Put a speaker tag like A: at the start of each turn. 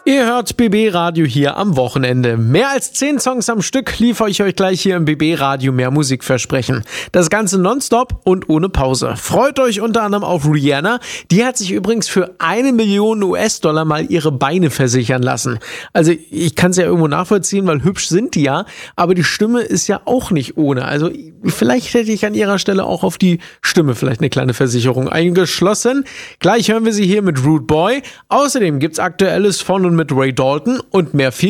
A: Ihr hört BB Radio hier am Wochenende. Mehr als 10 Songs am Stück liefere ich euch gleich hier im BB Radio Mehr Musik versprechen. Das Ganze nonstop und ohne Pause. Freut euch unter anderem auf Rihanna. Die hat sich übrigens für 1 Million US-Dollar mal ihre Beine versichern lassen. Also ich kann es ja irgendwo nachvollziehen, weil hübsch sind die ja. Aber die Stimme ist ja auch nicht ohne. Also vielleicht hätte ich an ihrer Stelle auch auf die Stimme vielleicht eine kleine Versicherung eingeschlossen. Gleich hören wir sie hier mit Rude Boy. Außerdem gibt's Aktuelles von und mit Ray Dalton und mehr viel